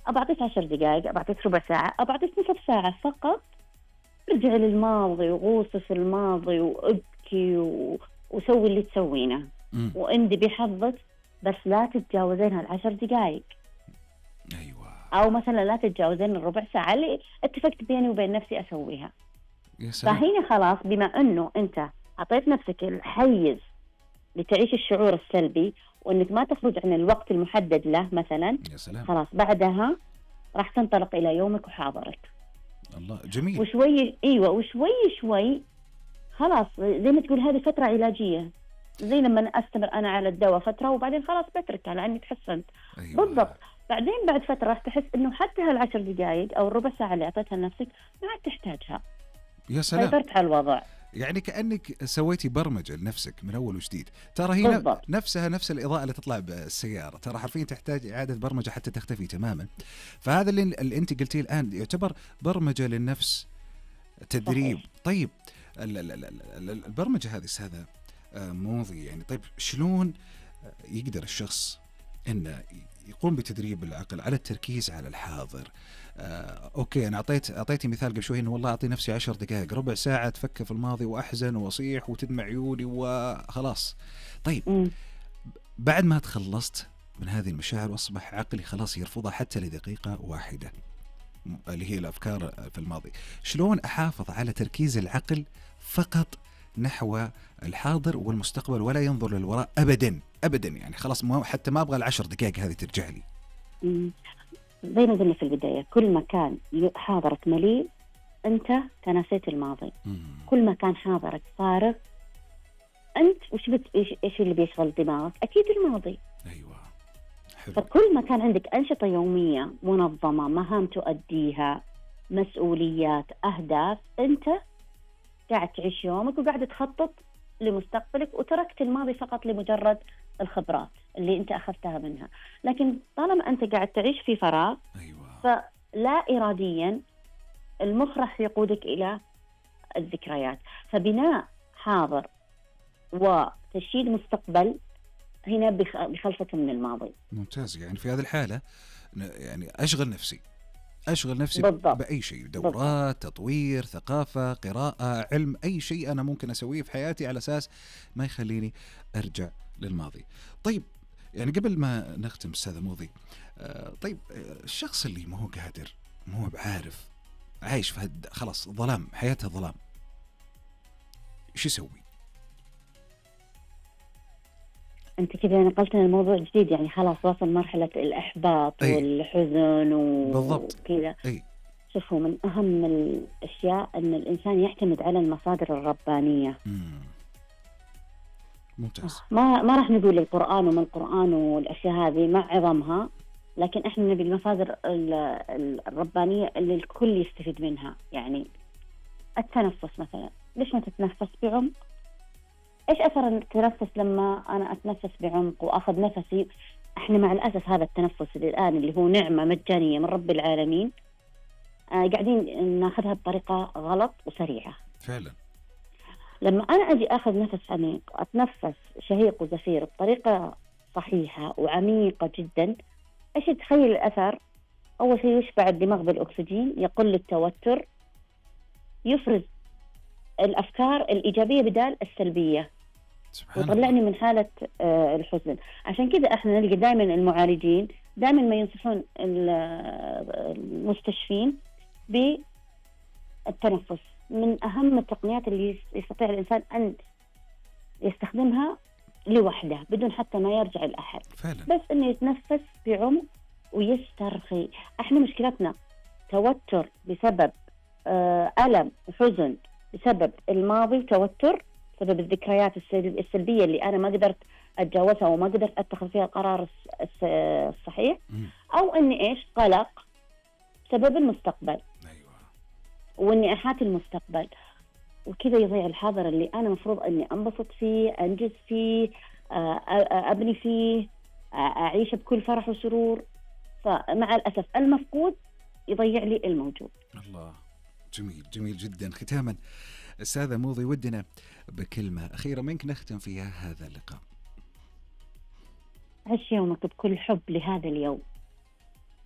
أبعطيك 10 دقائق، أبعطيك ربع ساعة، أبعطيك نصف ساعة فقط، ارجع للماضي وغوصي في الماضي وابكي وسوي اللي تسوينه وامدي بحظك، بس لا تتجاوزين ال10 دقائق. أيوة. أو مثلا لا تتجاوزين الربع ساعة اللي اتفقت بيني وبين نفسي أسويها. يا سلام. فهنا خلاص، بما أنه أنت أعطيت نفسك الحيز لتعيش الشعور السلبي وأنك ما تخرج عن الوقت المحدد له مثلا، يا سلام. خلاص بعدها راح تنطلق إلى يومك وحاضرك. الله جميل. وشوي أيوة، وشوي شوي خلاص، زي ما تقول هذه فترة علاجية، زي لما أستمر أنا على الدواء فترة وبعدين خلاص بتركها لأني تحسنت. أيوة. بالضبط. بعدين بعد فترة راح تحس إنه حتى هال10 دقائق أو الربع ساعة اللي أعطيتها لنفسك ما عاد تحتاجها. يا سلام. سيطرت على الوضع. يعني كأنك سويتي برمجة لنفسك من أول وجديد. ترى هنا بالضبط. نفسها نفس الإضاءة اللي تطلع بالسيارة، ترى حرفيا تحتاج إعادة برمجة حتى تختفي تماما. فهذا اللي أنت قلتيه الآن يعتبر برمجة للنفس، تدريب. صحيح. طيب البرمجة هذه هذا موضي يعني، طيب شلون يقدر الشخص إنه يقوم بتدريب العقل على التركيز على الحاضر؟ أوكي أنا أعطيتي مثال قبل شوي إنه والله أعطي نفسي 10 دقائق ربع ساعة تفكر في الماضي وأحزن وأصيح وتدمع عيوني وخلاص. طيب بعد ما تخلصت من هذه المشاعر وأصبح عقلي خلاص يرفضها حتى لدقيقة واحدة اللي هي الأفكار في الماضي، شلون أحافظ على تركيز العقل فقط نحو الحاضر والمستقبل ولا ينظر للوراء أبدا أبدا؟ يعني خلاص حتى ما أبغى ال10 دقائق هذه ترجع لي. زي ما قلنا في البداية، كل ما كان حاضرك مليء أنت تناسيت الماضي. كل ما كان حاضرك فارغ أنت إيش اللي بيشغل دماغك؟ أكيد الماضي. أيوة. حلو. فكل ما كان عندك أنشطة يومية منظمة، مهام تؤديها، مسؤوليات، أهداف، أنت قاعد تعيش يومك وقاعد تخطط لمستقبلك، وتركت الماضي فقط لمجرد الخبرات اللي أنت أخذتها منها. لكن طالما أنت قاعد تعيش في فراغ، أيوة. فلا إراديا المخ راح يقودك إلى الذكريات. فبناء حاضر وتشييد مستقبل هنا بخلفك من الماضي. ممتاز. يعني في هذه الحالة يعني أشغل نفسي بالضبط. بأي شيء، دورات، تطوير، ثقافة، قراءة، علم، أي شيء أنا ممكن أسويه في حياتي على أساس ما يخليني أرجع للماضي. طيب يعني قبل ما نختم أستاذ موضي، طيب الشخص اللي ما هو قادر، ما هو بعارف، عايش في خلاص ظلام، حياته ظلام، إيش يسوي؟ أنت كذا نقلتنا الموضوع جديد، يعني خلاص وصل مرحلة الإحباط والحزن وكذا. شوفوا، من أهم الأشياء أن الإنسان يعتمد على المصادر الربانية. ممتاز. ما راح نقول القرآن وما القرآن والأشياء هذه مع عظمها، لكن إحنا نبي المصادر الربانية اللي الكل يستفيد منها. يعني التنفس مثلا، ليش ما تتنفس بعمق؟ إيش أثر التنفس لما أنا أتنفس بعمق وأخذ نفسي؟ إحنا مع الأسف هذا التنفس الآن اللي هو نعمة مجانية من رب العالمين، قاعدين ناخذها بطريقة غلط وسريعة فعلا. لما أنا أجي أخذ نفس عميق، أتنفس شهيق وزفير بطريقة صحيحة وعميقة جدا، إيش تخيل الأثر؟ أول شيء يشبع الدماغ بالأكسجين، يقل التوتر، يفرز الأفكار الإيجابية بدال السلبية، وطلعني من حالة الحزن. عشان كذا احنا نلقى دائما المعالجين دائما ما ينصحون المستشفين بالتنفس. من أهم التقنيات اللي يستطيع الإنسان أن يستخدمها لوحده بدون حتى ما يرجع لأحد، بس أنه يتنفس بعمق ويسترخي. احنا مشكلتنا توتر بسبب ألم وحزن بسبب الماضي، توتر بسبب الذكريات السلبية اللي أنا ما قدرت أتجاوزها وما قدرت أتخذ فيها القرار الصحيح، أو أني إيش قلق بسبب المستقبل. وإني أحاتي المستقبل، وكذا يضيع الحاضر اللي أنا مفروض أني أنبسط فيه، أنجز فيه، أبني فيه، أعيش بكل فرح وسرور. فمع الأسف المفقود يضيع لي الموجود. الله، جميل جميل جدا. ختاما أستاذة موضي، ودنا بكلمة أخيرة منك نختم فيها هذا اللقاء. عش يومك بكل حب لهذا اليوم،